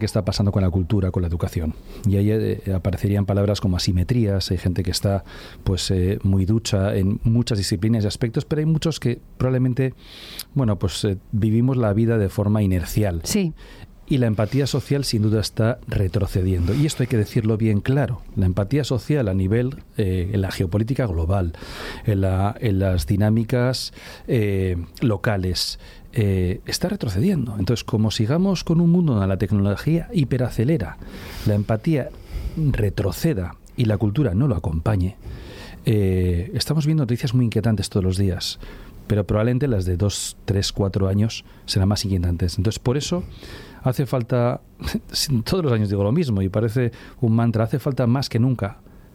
qué está pasando con la cultura, con la educación. Y ahí aparecerían palabras como asimetrías. Hay gente que está pues muy ducha en muchas disciplinas y aspectos, pero hay muchos que probablemente, bueno, pues vivimos la vida de forma inercial. Sí. Y la empatía social sin duda está retrocediendo. Y esto hay que decirlo bien claro. La empatía social a nivel, en la geopolítica global, en las dinámicas locales, está retrocediendo. Entonces, como sigamos con un mundo donde la tecnología hiperacelera, la empatía retroceda y la cultura no lo acompañe, estamos viendo noticias muy inquietantes todos los días, pero probablemente las de 2, 3, 4 años serán más inquietantes. Entonces, por eso hace falta, todos los años digo lo mismo y parece un mantra, hace falta más que nunca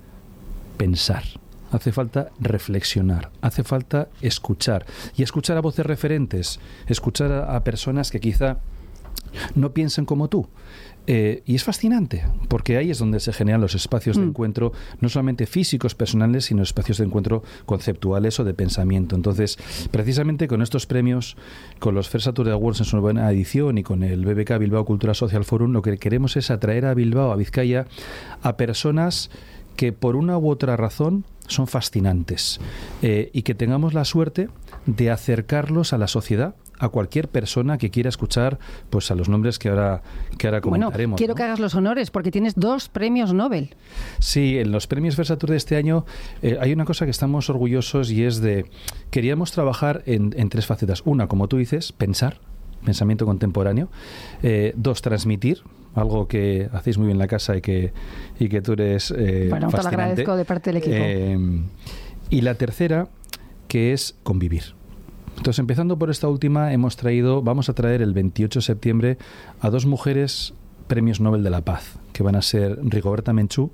pensar. Hace falta reflexionar, hace falta escuchar. Y escuchar a voces referentes, escuchar a personas que quizá no piensen como tú. Y es fascinante, porque ahí es donde se generan los espacios de encuentro, no solamente físicos, personales, sino espacios de encuentro conceptuales o de pensamiento. Entonces, precisamente con estos premios, con los First Saturday Awards en su nueva edición y con el BBK Bilbao Cultural Social Forum, lo que queremos es atraer a Bilbao, a Vizcaya, a personas que por una u otra razón son fascinantes y que tengamos la suerte de acercarlos a la sociedad, a cualquier persona que quiera escuchar pues a los nombres que ahora comentaremos. Bueno, quiero que hagas los honores porque tienes 2 premios Nobel. Sí, en los premios First Saturday de este año hay una cosa que estamos orgullosos y es queríamos trabajar en 3 facetas. Una, como tú dices, pensamiento contemporáneo. 2, transmitir, algo que hacéis muy bien en la casa y que tú eres bueno, te lo agradezco de parte del equipo. Y la tercera, que es convivir. Entonces, empezando por esta última, vamos a traer el 28 de septiembre a 2 mujeres premios Nobel de la Paz, que van a ser Rigoberta Menchú,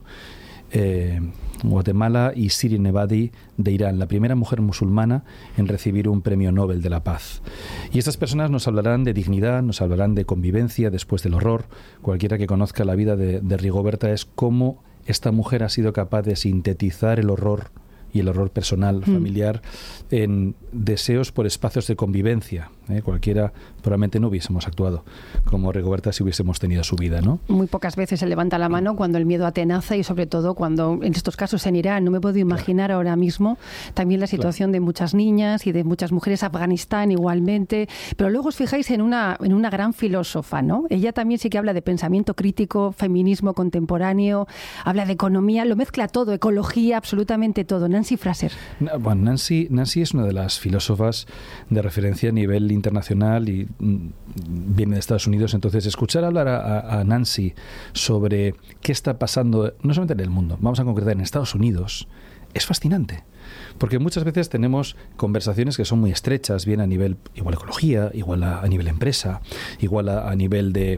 Guatemala, y Shirin Ebadi, de Irán, la primera mujer musulmana en recibir un premio Nobel de la Paz. Y estas personas nos hablarán de dignidad, nos hablarán de convivencia después del horror. Cualquiera que conozca la vida de Rigoberta es cómo esta mujer ha sido capaz de sintetizar el horror y el horror personal, familiar, en deseos por espacios de convivencia. Cualquiera probablemente no hubiésemos actuado como Rigoberta si hubiésemos tenido su vida, ¿no? Muy pocas veces se levanta la mano cuando el miedo atenaza y sobre todo cuando, en estos casos en Irán, no me puedo imaginar ahora mismo también la situación de muchas niñas y de muchas mujeres, Afganistán igualmente, pero luego os fijáis en una gran filósofa, ¿no? Ella también sí que habla de pensamiento crítico, feminismo contemporáneo, habla de economía, lo mezcla todo, ecología, absolutamente todo. Nancy Fraser. Bueno, Nancy es una de las filósofas de referencia a nivel internacional y viene de Estados Unidos. Entonces, escuchar hablar a Nancy sobre qué está pasando, no solamente en el mundo, vamos a concretar en Estados Unidos, es fascinante. Porque muchas veces tenemos conversaciones que son muy estrechas, bien a nivel igual ecología, igual a nivel empresa, igual a nivel de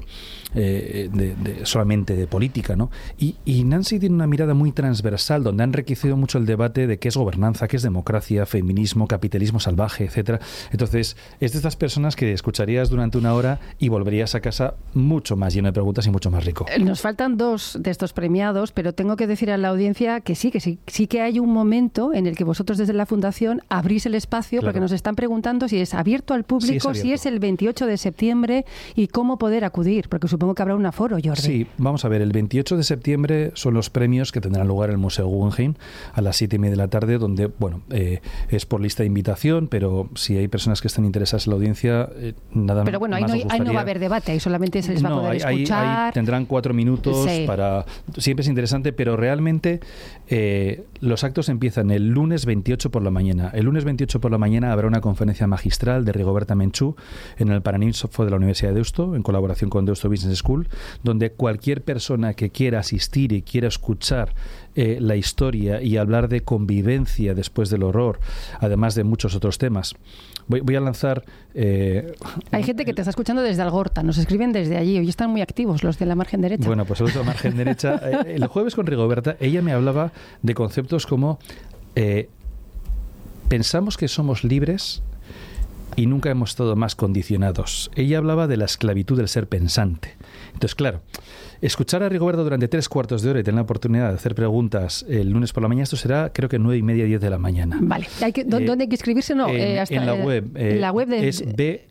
solamente de política, ¿no? Y Nancy tiene una mirada muy transversal donde ha enriquecido mucho el debate de qué es gobernanza, qué es democracia, feminismo, capitalismo salvaje, etcétera. Entonces, es de estas personas que escucharías durante una hora y volverías a casa mucho más lleno de preguntas y mucho más rico. Nos faltan 2 de estos premiados, pero tengo que decir a la audiencia que sí que hay un momento en el que vosotros desde la Fundación abrís el espacio, claro, porque nos están preguntando si es abierto al público, si es el 28 de septiembre y cómo poder acudir, porque supongo que habrá un aforo, Jordi. Sí, vamos a ver, el 28 de septiembre son los premios que tendrán lugar en el Museo Guggenheim a las 7:30 de la tarde, donde, bueno, es por lista de invitación, pero si hay personas que están interesadas en la audiencia, nada más. Pero bueno, ahí no va a haber debate, ahí solamente se les va a poder escuchar. Ahí tendrán 4 minutos para... Siempre es interesante, pero realmente los actos empiezan el lunes 28 por la mañana. El lunes 28 por la mañana habrá una conferencia magistral de Rigoberta Menchú en el Paraninfo de la Universidad de Deusto, en colaboración con Deusto Business School, donde cualquier persona que quiera asistir y quiera escuchar la historia y hablar de convivencia después del horror, además de muchos otros temas. Voy a lanzar... Hay gente que te está escuchando desde Algorta, nos escriben desde allí, hoy están muy activos los de la margen derecha. Bueno, pues los de la margen derecha. El jueves con Rigoberta, ella me hablaba de conceptos como pensamos que somos libres y nunca hemos estado más condicionados. Ella hablaba de la esclavitud del ser pensante. Entonces, claro, escuchar a Rigoberta durante 3/4 de hora y tener la oportunidad de hacer preguntas el lunes por la mañana, esto será creo que 9:30, 10 de la mañana. Vale. ¿Dónde hay que inscribirse? No, en la web. La web es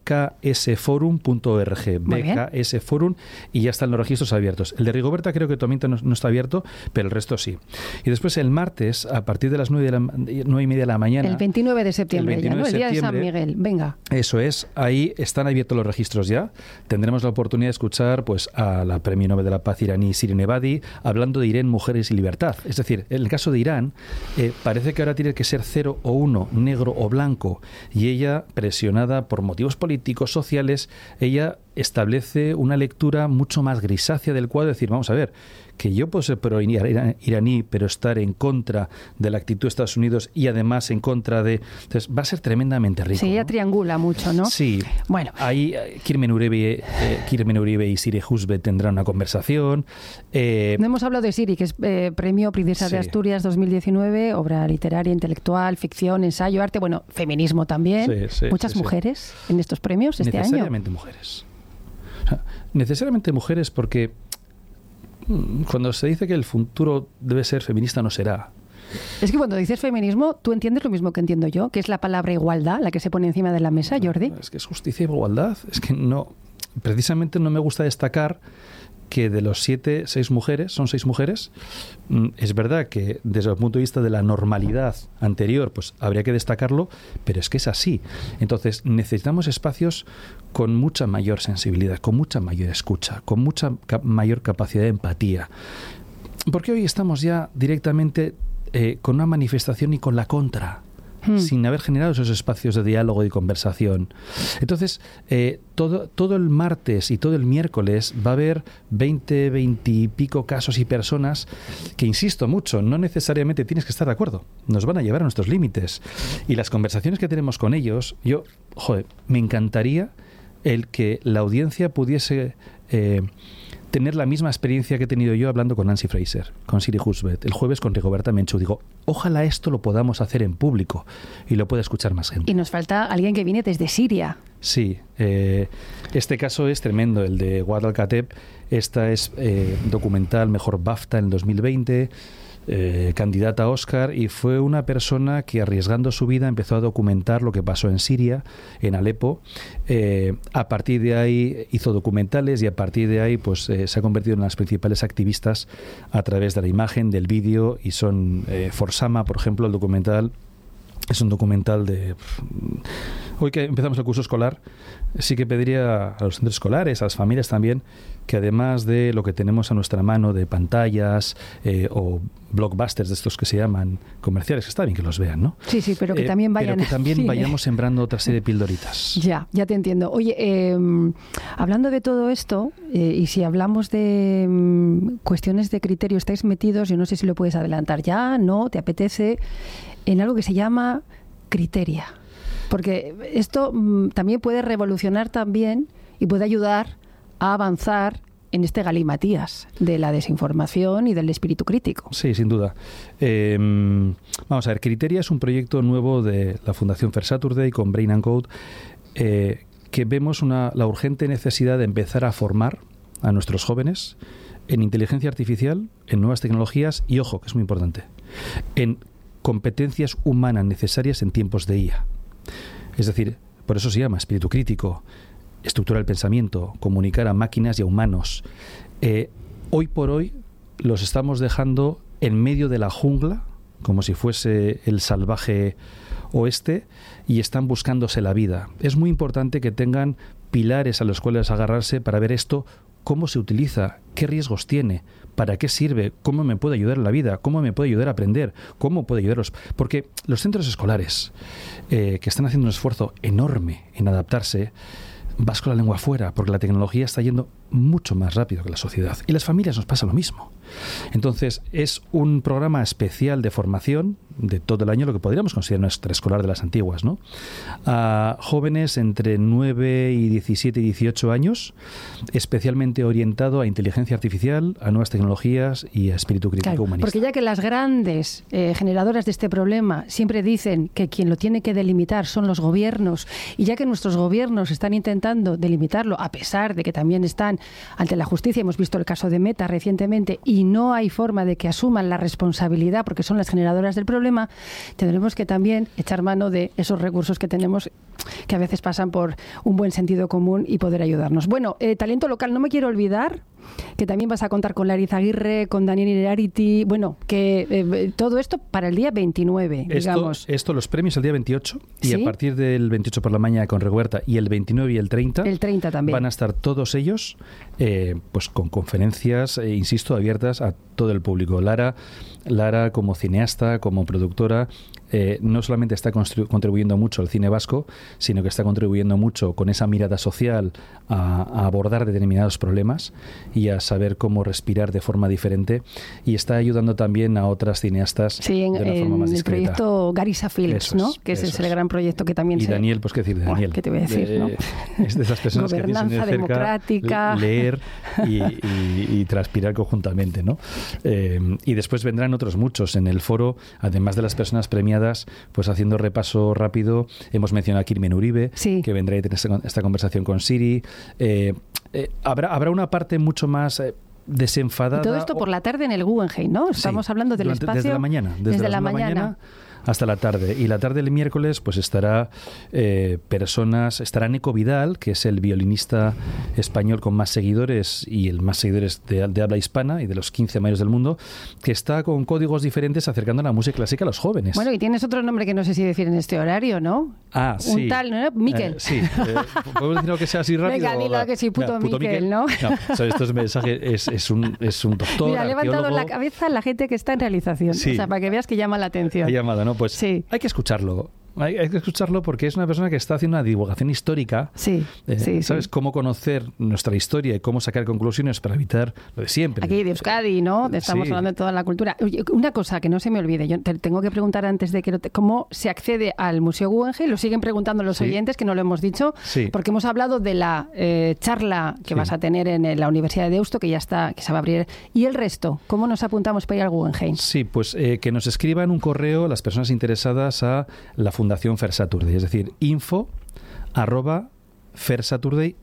bksforum.org. bksforum, y ya están los registros abiertos. El de Rigoberta creo que todavía no está abierto, pero el resto sí. Y después el martes, a partir de las 9:30 de la mañana... El 29 de septiembre, el 29 el día de San Miguel. Venga. Eso es, ahí están abiertos los registros ya. Tendremos la oportunidad de escuchar pues a la Premio Nobel de la Paz iraní Shirin Ebadi hablando de Irán, mujeres y libertad. Es decir, en el caso de Irán, parece que ahora tiene que ser 0 o 1, negro o blanco, y ella, presionada por motivos políticos, sociales, ella establece una lectura mucho más grisácea del cuadro, decir, vamos a ver, que yo puedo ser pro-iraní, pero estar en contra de la actitud de Estados Unidos y además en contra de... Entonces, va a ser tremendamente rico. Sí, ella triangula mucho, ¿no? Sí. Bueno. Ahí Kirmen Uribe y Siri Husbet tendrán una conversación. No hemos hablado de Siri, que es Premio Princesa de Asturias 2019, obra literaria, intelectual, ficción, ensayo, arte, bueno, feminismo también. Muchas mujeres en estos premios este año. Necesariamente mujeres. O sea, necesariamente mujeres porque cuando se dice que el futuro debe ser feminista, no será. Es que cuando dices feminismo, tú entiendes lo mismo que entiendo yo, que es la palabra igualdad, la que se pone encima de la mesa, Jordi. Es que es justicia y igualdad. Es que no, precisamente no me gusta destacar que de los 6 mujeres, son 6 mujeres. Es verdad que desde el punto de vista de la normalidad anterior, pues habría que destacarlo, pero es que es así. Entonces necesitamos espacios con mucha mayor sensibilidad, con mucha mayor escucha, con mucha mayor capacidad de empatía. Porque hoy estamos ya directamente con una manifestación y con la contra, sin haber generado esos espacios de diálogo y conversación. Entonces, todo el martes y todo el miércoles va a haber 20 y pico casos y personas que, insisto mucho, no necesariamente tienes que estar de acuerdo. Nos van a llevar a nuestros límites. Y las conversaciones que tenemos con ellos, me encantaría el que la audiencia pudiese... tener la misma experiencia que he tenido yo hablando con Nancy Fraser, con Siri Husbet, el jueves con Rigoberta Menchú. Digo, ojalá esto lo podamos hacer en público y lo pueda escuchar más gente. Y nos falta alguien que viene desde Siria. Sí, este caso es tremendo, el de Wad al-Kateb. Esta es documental Mejor BAFTA en el 2020, candidata a Oscar, y fue una persona que, arriesgando su vida, empezó a documentar lo que pasó en Siria, en Alepo. A partir de ahí hizo documentales y a partir de ahí pues se ha convertido en las principales activistas a través de la imagen, del vídeo, y son Forsama, por ejemplo, el documental. Es un documental de... Hoy que empezamos el curso escolar, sí que pediría a los centros escolares, a las familias también, que además de lo que tenemos a nuestra mano de pantallas o blockbusters de estos que se llaman comerciales, que está bien que los vean, ¿no? Sí, pero que también vayan... Pero que también vayamos sembrando otra serie de pildoritas. Ya te entiendo. Oye, hablando de todo esto, y si hablamos de cuestiones de criterio, estáis metidos, yo no sé si lo puedes adelantar ya, ¿no? ¿Te apetece? En algo que se llama Criteria. Porque esto también puede revolucionar también y puede ayudar a avanzar en este galimatías de la desinformación y del espíritu crítico. Sí, sin duda. Vamos a ver, Criteria es un proyecto nuevo de la Fundación Fair Saturday con Brain and Code, que vemos la urgente necesidad de empezar a formar a nuestros jóvenes en inteligencia artificial, en nuevas tecnologías y, ojo, que es muy importante, en competencias humanas necesarias en tiempos de IA. Es decir, por eso se llama espíritu crítico, estructurar el pensamiento, comunicar a máquinas y a humanos. Hoy por hoy los estamos dejando en medio de la jungla, como si fuese el salvaje oeste, y están buscándose la vida. Es muy importante que tengan pilares a los cuales agarrarse para ver esto, cómo se utiliza, qué riesgos tiene, para qué sirve, cómo me puede ayudar en la vida, cómo me puede ayudar a aprender, cómo puede ayudarlos. Porque los centros escolares, que están haciendo un esfuerzo enorme en adaptarse, vas con la lengua afuera, porque la tecnología está yendo mucho más rápido que la sociedad. Y las familias nos pasa lo mismo. Entonces, es un programa especial de formación de todo el año, lo que podríamos considerar una extraescolar de las antiguas, ¿no? A jóvenes entre 9 y 17 y 18 años, especialmente orientado a inteligencia artificial, a nuevas tecnologías y a espíritu crítico humanista. Porque ya que las grandes generadoras de este problema siempre dicen que quien lo tiene que delimitar son los gobiernos, y ya que nuestros gobiernos están intentando delimitarlo, a pesar de que también están ante la justicia, hemos visto el caso de Meta recientemente, y no hay forma de que asuman la responsabilidad porque son las generadoras del problema, tendremos que también echar mano de esos recursos que tenemos, que a veces pasan por un buen sentido común y poder ayudarnos. Bueno, talento local, no me quiero olvidar que también vas a contar con Lariz Aguirre, con Daniel Irarity, bueno, que todo esto para el día 29, digamos. Esto, los premios el día 28, y ¿sí? A partir del 28 por la mañana con Reguerta, y el 29 y el 30, también van a estar todos ellos pues con conferencias, insisto, abiertas a todo el público. Lara como cineasta, como productora, no solamente está contribuyendo mucho al cine vasco, sino que está contribuyendo mucho con esa mirada social a abordar determinados problemas y a saber cómo respirar de forma diferente, y está ayudando también a otras cineastas de una forma más discreta. El proyecto Garissa Films, ¿no? Que ese es el gran proyecto que también y Daniel, pues qué decir de Daniel. ¿Qué te voy a decir? ¿no? Es de esas personas que tienes de cerca, democrática, leer y transpirar conjuntamente, ¿no? Y después vendrán otros muchos en el foro, además de las personas premiadas, pues haciendo repaso rápido, hemos mencionado a Kirmen Uribe, sí, que vendrá y tener esta conversación con Siri. Habrá una parte mucho más desenfadada. Y todo esto por la tarde en el Guggenheim, ¿no? Estamos hablando del espacio. Desde la mañana. Desde la mañana hasta la tarde. Y la tarde del miércoles pues estará estará Neco Vidal, que es el violinista español con más seguidores y el más seguidores de habla hispana y de los 15 mayores del mundo, que está con códigos diferentes acercando la música clásica a los jóvenes. Bueno, y tienes otro nombre que no sé si decir en este horario, ¿no? Ah, sí. Un tal, ¿no? Miquel. Sí. ¿Podemos decirlo que sea así rápido? Venga, dilo que sí, puto Miquel, ¿no? Esto es mensaje, es un doctor. Mira, ha levantado la cabeza la gente que está en realización. Sí. O sea, para que veas que llama la atención. Ha llamado, ¿no? Pues sí, hay que escucharlo. Hay que escucharlo porque es una persona que está haciendo una divulgación histórica. Sí, ¿sabes? Cómo conocer nuestra historia y cómo sacar conclusiones para evitar lo de siempre. Aquí de Euskadi, ¿no? Estamos hablando de toda la cultura. Oye, una cosa que no se me olvide, yo te tengo que preguntar antes de que ¿cómo se accede al Museo Guggenheim? Lo siguen preguntando los oyentes, que no lo hemos dicho, porque hemos hablado de la charla que vas a tener en la Universidad de Deusto, que ya está, que se va a abrir. ¿Y el resto? ¿Cómo nos apuntamos para ir al Guggenheim? Sí, pues que nos escriban un correo las personas interesadas a la Fundación Fair Saturday, es decir, info@fairsaturday,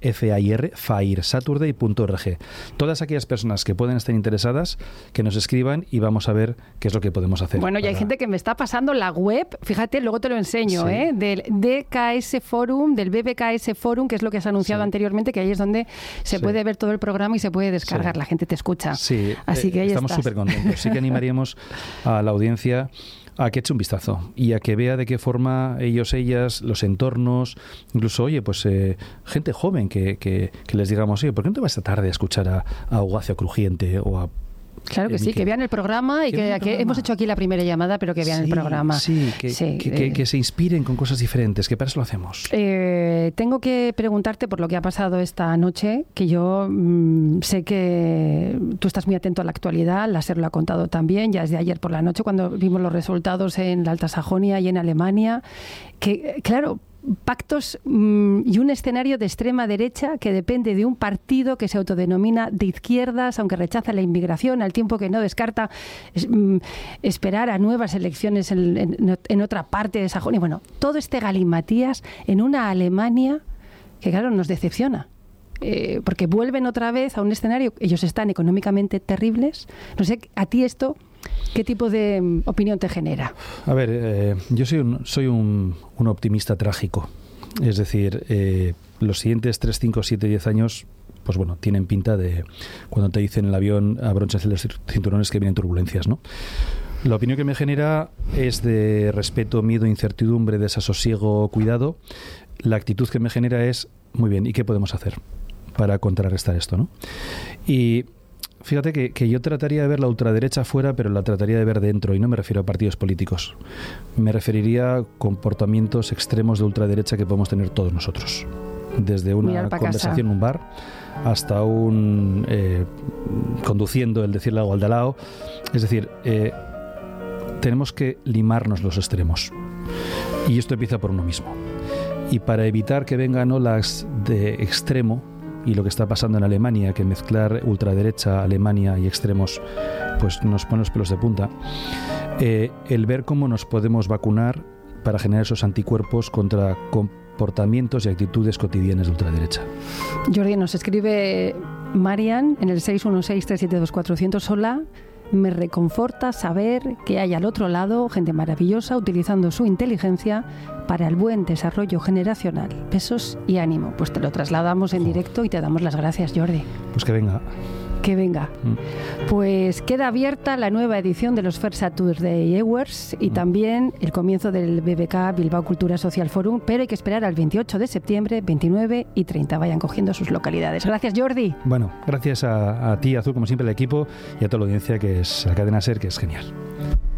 fairsaturday.org. Todas aquellas personas que pueden estar interesadas, que nos escriban y vamos a ver qué es lo que podemos hacer. Bueno, ya hay gente que me está pasando la web, fíjate, luego te lo enseño, del DKS Forum, del BBKS Forum, que es lo que has anunciado anteriormente, que ahí es donde se puede ver todo el programa y se puede descargar, la gente te escucha. Sí, así que ahí estamos súper contentos. Sí que animaríamos a la audiencia a que eche un vistazo y a que vea de qué forma ellas, los entornos, incluso, oye, pues gente joven que les digamos, oye, ¿por qué no te vas esta tarde a escuchar a Augacio Crujiente o a... Claro que sí, que vean el programa y que hemos hecho aquí la primera llamada, pero que vean el programa. Sí, que se inspiren con cosas diferentes, que para eso lo hacemos. Tengo que preguntarte por lo que ha pasado esta noche, que yo sé que tú estás muy atento a la actualidad, la SER lo ha contado también, ya desde ayer por la noche, cuando vimos los resultados en la Alta Sajonia y en Alemania, que, claro, pactos y un escenario de extrema derecha que depende de un partido que se autodenomina de izquierdas, aunque rechaza la inmigración, al tiempo que no descarta esperar a nuevas elecciones en otra parte de Sajonia. Bueno, todo este galimatías en una Alemania que, claro, nos decepciona. Porque vuelven otra vez a un escenario, ellos están económicamente terribles. No sé, a ti esto, ¿qué tipo de opinión te genera? A ver, yo soy un optimista trágico. Es decir, los siguientes 3, 5, 7, 10 años, pues bueno, tienen pinta de cuando te dicen en el avión abróchense los cinturones que vienen turbulencias, ¿no? La opinión que me genera es de respeto, miedo, incertidumbre, desasosiego, cuidado. La actitud que me genera es, muy bien, ¿y qué podemos hacer para contrarrestar esto, ¿no? Y fíjate que yo trataría de ver la ultraderecha fuera, pero la trataría de ver dentro, y no me refiero a partidos políticos. Me referiría a comportamientos extremos de ultraderecha que podemos tener todos nosotros. Desde una conversación en un bar hasta un conduciendo, el decirle algo al de al lado. Es decir, tenemos que limarnos los extremos. Y esto empieza por uno mismo. Y para evitar que vengan olas de extremo, y lo que está pasando en Alemania, que mezclar ultraderecha, Alemania y extremos, pues nos pone los pelos de punta, el ver cómo nos podemos vacunar para generar esos anticuerpos contra comportamientos y actitudes cotidianas de ultraderecha. Jordi, nos escribe Marian en el 616-372-400. Hola, me reconforta saber que hay al otro lado gente maravillosa utilizando su inteligencia para el buen desarrollo generacional. Besos y ánimo. Pues te lo trasladamos en directo y te damos las gracias, Jordi. Pues que venga. Que venga. Pues queda abierta la nueva edición de los First Saturday Awards y también el comienzo del BBK Bilbao Cultura Social Forum, pero hay que esperar al 28 de septiembre, 29 y 30. Vayan cogiendo sus localidades. Gracias, Jordi. Bueno, gracias a ti, Azul, como siempre, el equipo, y a toda la audiencia que es la cadena SER, que es genial.